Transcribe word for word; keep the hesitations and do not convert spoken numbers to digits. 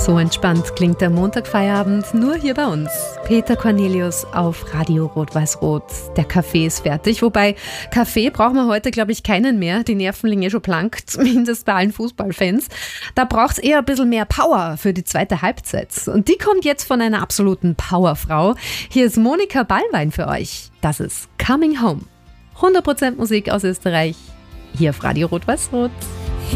So entspannt klingt der Montagfeierabend nur hier bei uns. Peter Cornelius auf Radio Rot-Weiß-Rot. Der Kaffee ist fertig, wobei Kaffee brauchen wir heute, glaube ich, keinen mehr. Die Nerven liegen eh schon blank, zumindest bei allen Fußballfans. Da braucht es eher ein bisschen mehr Power für die zweite Halbzeit. Und die kommt jetzt von einer absoluten Powerfrau. Hier ist Monika Ballwein für euch. Das ist Coming Home. hundert Prozent Musik aus Österreich. Hier auf Radio Rot-Weiß-Rot.